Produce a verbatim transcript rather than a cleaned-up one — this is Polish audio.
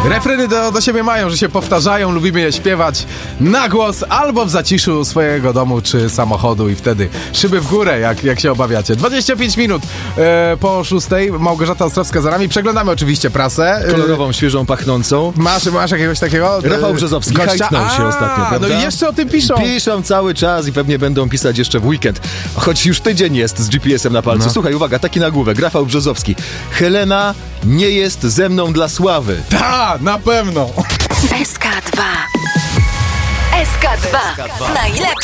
Refreny do, do siebie mają, że się powtarzają, lubimy je śpiewać na głos albo w zaciszu swojego domu czy samochodu i wtedy szyby w górę, jak, jak się obawiacie. dwadzieścia pięć minut e, po szóstej, Małgorzata Ostrowska za nami. Przeglądamy oczywiście prasę. Kolorową, świeżą, pachnącą. Masz, masz jakiegoś takiego? Rafał Brzozowski gościa? hajtnął się A, ostatnio, prawda? No i jeszcze o tym piszą. Piszą cały czas i pewnie będą pisać jeszcze w weekend. Choć już tydzień jest z G P S-em na palcu. No. Słuchaj, uwaga, taki nagłówek. Rafał Brzozowski. Helena nie jest ze mną dla sławy. Ta, na pewno. S K dwa. S K dwa. Najlepsze